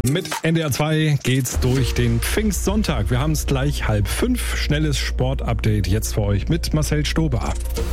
Mit NDR 2 geht's durch den Pfingstsonntag. Wir haben es gleich 4:30. Schnelles Sportupdate jetzt für euch mit Marcel Stober.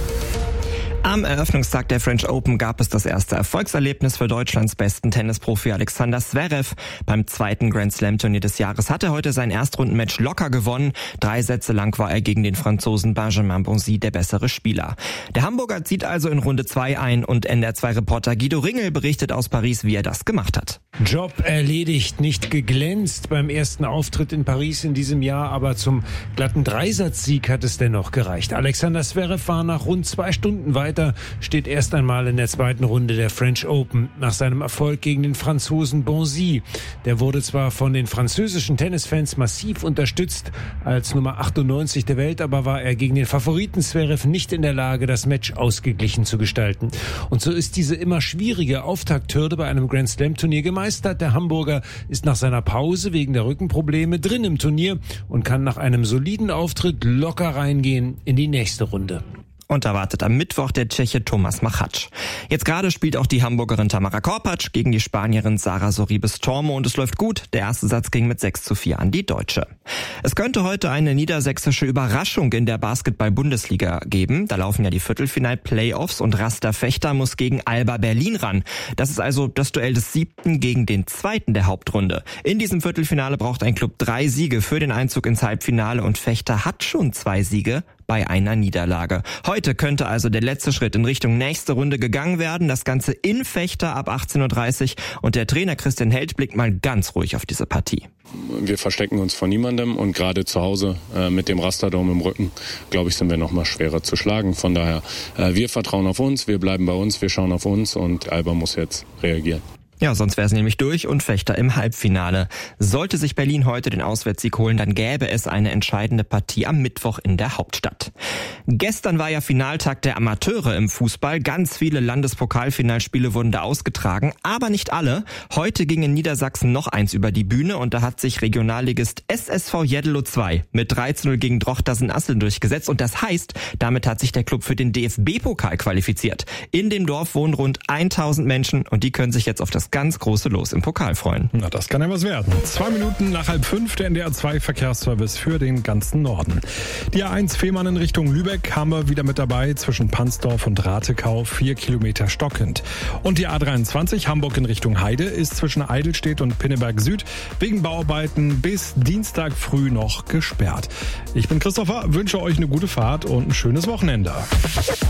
Am Eröffnungstag der French Open gab es das erste Erfolgserlebnis für Deutschlands besten Tennisprofi Alexander Zverev. Beim zweiten Grand Slam Turnier des Jahres hat er heute sein Erstrundenmatch locker gewonnen. 3 Sätze lang war er gegen den Franzosen Benjamin Bonzi der bessere Spieler. Der Hamburger zieht also in Runde 2 ein und NDR 2 Reporter Guido Ringel berichtet aus Paris, wie er das gemacht hat. Job erledigt, nicht geglänzt beim ersten Auftritt in Paris in diesem Jahr, aber zum glatten Dreisatzsieg hat es dennoch gereicht. Alexander Zverev war nach rund 2 Stunden weiter, steht erst einmal in der zweiten Runde der French Open nach seinem Erfolg gegen den Franzosen Bonzi. Der wurde zwar von den französischen Tennisfans massiv unterstützt als Nummer 98 der Welt, aber war er gegen den Favoriten Zverev nicht in der Lage, das Match ausgeglichen zu gestalten. Und so ist diese immer schwierige Auftakthürde bei einem Grand Slam Turnier gemeistert. Der Hamburger ist nach seiner Pause wegen der Rückenprobleme drin im Turnier und kann nach einem soliden Auftritt locker reingehen in die nächste Runde. Und da wartet am Mittwoch der Tscheche Tomáš Machač. Jetzt gerade spielt auch die Hamburgerin Tamara Korpatsch gegen die Spanierin Sara Sorribes Tormo und es läuft gut. Der erste Satz ging mit 6:4 an die Deutsche. Es könnte heute eine niedersächsische Überraschung in der Basketball-Bundesliga geben. Da laufen ja die Viertelfinal-Playoffs und Rasta Fechter muss gegen Alba Berlin ran. Das ist also das Duell des 7. gegen den 2. der Hauptrunde. In diesem Viertelfinale braucht ein Club 3 Siege für den Einzug ins Halbfinale und Fechter hat schon 2 Siege bei einer Niederlage. Heute könnte also der letzte Schritt in Richtung nächste Runde gegangen werden. Das Ganze in Fechter ab 18:30 Uhr und der Trainer Christian Held blickt mal ganz ruhig auf diese Partie. Wir verstecken uns vor niemandem und gerade zu Hause mit dem Rasterdom im Rücken, glaube ich, sind wir noch mal schwerer zu schlagen. Von daher, wir vertrauen auf uns, wir bleiben bei uns, wir schauen auf uns und Alba muss jetzt reagieren. Ja, sonst wäre es nämlich durch und Fechter im Halbfinale. Sollte sich Berlin heute den Auswärtssieg holen, dann gäbe es eine entscheidende Partie am Mittwoch in der Hauptstadt. Gestern war ja Finaltag der Amateure im Fußball. Ganz viele Landespokalfinalspiele wurden da ausgetragen, aber nicht alle. Heute ging in Niedersachsen noch eins über die Bühne und da hat sich Regionalligist SSV Jeddelo 2 mit 3:0 gegen Drochtersen-Asseln durchgesetzt und das heißt, damit hat sich der Club für den DFB-Pokal qualifiziert. In dem Dorf wohnen rund 1000 Menschen und die können sich jetzt auf das ganz große Los im Pokal freuen. Na, das kann ja was werden. 2 Minuten nach 4:30 der NDR 2 Verkehrsservice für den ganzen Norden. Die A1 Fehmarn in Richtung Lübeck haben wir wieder mit dabei, zwischen Pansdorf und Ratekau 4 Kilometer stockend. Und die A23 Hamburg in Richtung Heide ist zwischen Eidelstedt und Pinneberg Süd wegen Bauarbeiten bis Dienstag früh noch gesperrt. Ich bin Christopher, wünsche euch eine gute Fahrt und ein schönes Wochenende.